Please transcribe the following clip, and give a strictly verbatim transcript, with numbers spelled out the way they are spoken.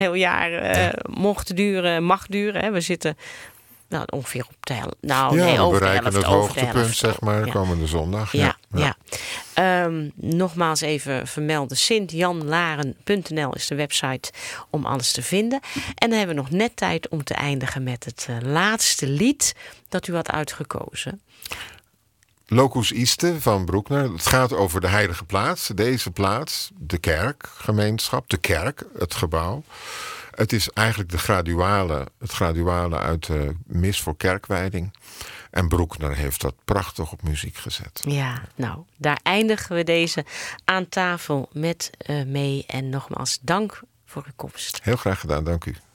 heel jaar uh, ja. mocht duren, mag duren. Hè. We zitten nou, ongeveer op de helft. Nou, ja, nee, we over bereiken de helft, het over de hoogtepunt, helft. zeg maar, ja. komende zondag. Ja, ja. ja. ja. Um, nogmaals even vermelden. sint jan laren punt n l is de website om alles te vinden. En dan hebben we nog net tijd om te eindigen met het uh, laatste lied dat u had uitgekozen. Locus Iste van Broekner. Het gaat over de heilige plaats. Deze plaats, de kerkgemeenschap, de kerk, het gebouw. Het is eigenlijk de graduale, het graduale uit de mis voor kerkwijding. En Broekner heeft dat prachtig op muziek gezet. Ja, nou, daar eindigen we deze aan tafel met uh, mee. En nogmaals, dank voor uw komst. Heel graag gedaan, dank u.